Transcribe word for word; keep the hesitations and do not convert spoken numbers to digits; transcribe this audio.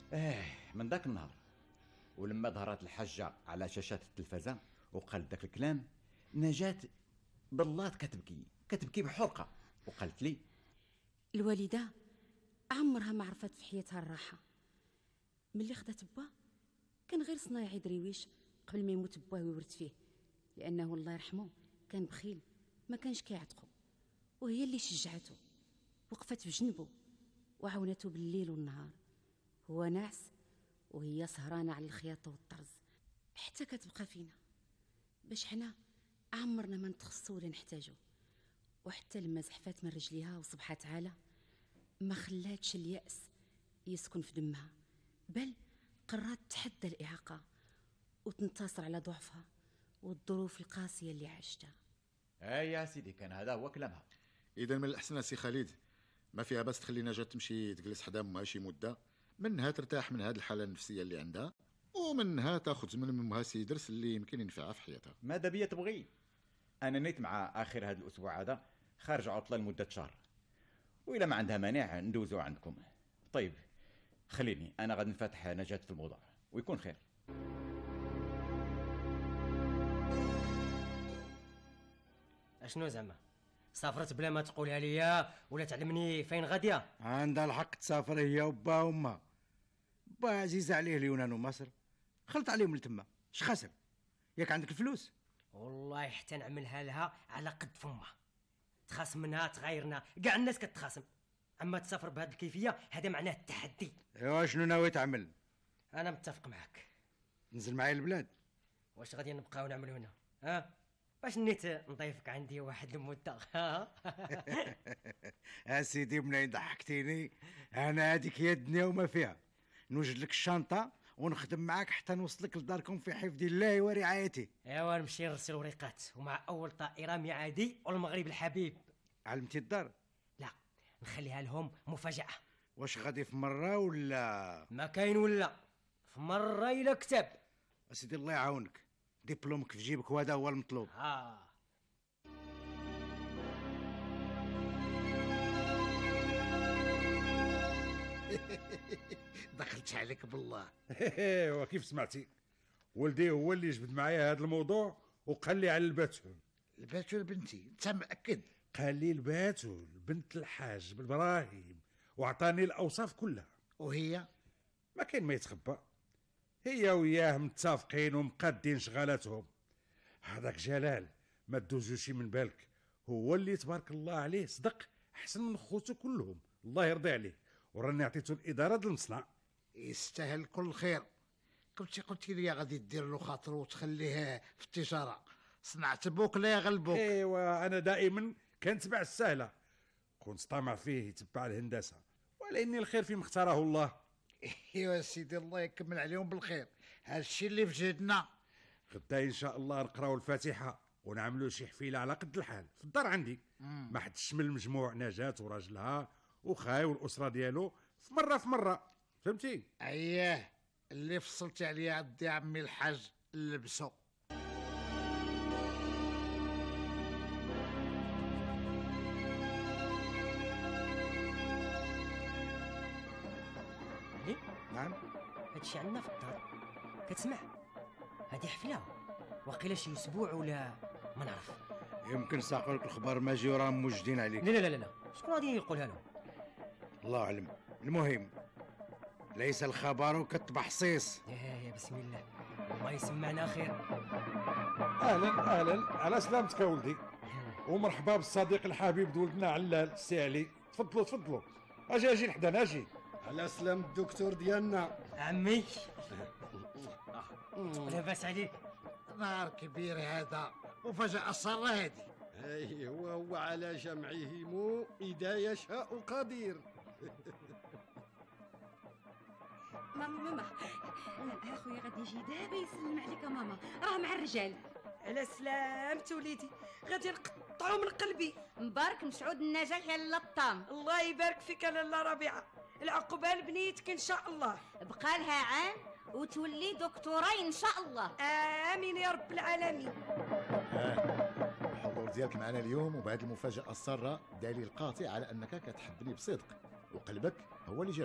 اه من ذاك النهار ولما ظهرت الحجة على شاشات التلفزة وقالت ذاك الكلام، نجاة ضلات كتبكي كتبكي بحرقة، وقالت لي الوالدة عمرها ما عرفت في حياتها الراحة. ملي خدات با كان غير صنايعي درويش قبل ما يموت باه ويورث فيه، لأنه الله يرحمه كان بخيل ما كانش كيعتقو، وهي اللي شجعته وقفت بجنبه وعاونته بالليل والنهار، هو ناعس وهي سهرانة على الخياطة والطرز، حتى كتبقى فينا باش حنا عمرنا ما نتخصو ولا نحتاجو. وحتى لما زحفات من رجليها وصبحت عالة ما خلاتش اليأس يسكن في دمها، بل قررت تحدى الإعاقة وتنتصر على ضعفها والظروف القاسية اللي عاشتها. اي يا سيدي كان هذا هو كلامها. اذا من الاحسن سي خالد ما فيها بس تخلي نجاة تمشي تجلس حدا امها شي مده، منها ترتاح من هذه الحاله النفسيه اللي عندها، ومنها تاخذ من امها سي درس اللي يمكن ينفعها في حياتها. ماذا بيا تبغي؟ انا نيت مع اخر هذا الاسبوع هذا خارج عطله لمده شهر، واذا ما عندها مانع ندوزو عندكم. طيب خليني انا غادي نفتح نجاة في الموضوع ويكون خير. اشنو زعما سافرت بلا ما تقولها ليا ولا تعلمني فين غاديه؟ عندها الحق تسافر هي وبا وما. با عزيز عليه اليونان ومصر، خلط عليهم لتما، اش خاسر؟ ياك عندك الفلوس؟ والله حتى نعملها لها على قد فمها، تخاصم منها تغايرنا، كاع الناس كتخاصم، اما تسافر بهذه الكيفيه هذا معناه التحدي. ايوا شنو ناوي تعمل؟ انا متفق معك. نزل معايا البلاد؟ واش غادي نبقاو نعملوا هنا؟ ها باش نيت نضيفك عندي واحد المده. ها اسيدي منين ضحكتيني، انا هذيك هي الدنيا وما فيها. نوجد لك الشنطه ونخدم معاك حتى نوصلك لداركم في حفظ الله ورعايته. ايوا نمشي نرسل وريقات ومع اول طائره ميعادي والمغرب الحبيب. علمتي الدار؟ لا نخليها لهم مفاجاه. واش غادي في مره ولا ما كاين ولا في مره الى كتاب؟ اسيدي الله يعاونك، دبلومك في جيبك وهذا هو المطلوب. ها دخلت عليك بالله. وكيف سمعتي؟ ولدي هو اللي جبد معايا هذا الموضوع وقال لي على الباتول. الباتول بنتي انت مأكد؟ قال لي الباتول بنت الحاج بالبراهيم وعطاني الاوصاف كلها. وهي ما كاين ما يتخبى، هي وياه متفقين ومقادين شغالاتهم. هذاك جلال ما تدوزوشي من بالك، هو اللي تبارك الله عليه صدق احسن من خوته كلهم، الله يرضي عليه، وراني عطيته الاداره ديال المصنع. يستاهل كل خير. كنتي قلتي لي غادي دير له خاطر وتخليه في التجاره، صنعت بوك لا يغلبوك. ايوا انا دائما كنتبع السهله، كنت طامع فيه يتبع الهندسه، ولكن الخير فيما اختاره الله. ايوا سيدي الله يكمل عليهم بالخير، هادشي اللي في جهدنا. غدا ان شاء الله نقراو الفاتحه ونعملوا شي حفيله على قد الحال في الدار عندي، ما حد شمل المجموع، نجاة وراجلها وخاي والاسره ديالو في مره في مره، فهمتي؟ اييه اللي فصلتي عليا عدي عمي الحاج لبسو. علي نعم هادشي عندنا في الدار كتسمع؟ هادي حفله وقيلا شي اسبوع ولا ما نعرف. يمكن ساقوا لك الخبر ماجي وراهم موجدين عليك. لا لا لا لا شكون غادي يقولها لهم؟ الله اعلم. المهم ليس الخبر كالتبحصيص. يا بسم الله الله يسمعنا خير. اهلا اهلا على سلامتك يا ولدي، ومرحبا بالصديق الحبيب ولدنا علال السي علي. تفضلوا تفضلوا، اجي اجي لحدانا اجي. على سلام الدكتور ديالنا عمي. لاباس عليك؟ نهار كبير هذا وفجأة صار هادي. اي هو هو على جمعهم اذا يشاء قدير. ماما ماما لا اخويا غادي يجي دابا يسلم عليك يا ماما، راه مع الرجال. على سلامة وليدي، غادي نقطعو من قلبي. مبارك مسعود النجاح يا اللطام. الله يبارك فيك يا لاله ربيعه، العقبال بنيتك ان شاء الله. بقى لها عام وتولي دكتورة ان شاء الله. امين يا رب العالمين. الحضور ديالك معنا اليوم وبهذه المفاجاه الساره دليل قاطع على انك كتحبني بصدق، وقلبك هو اللي جاب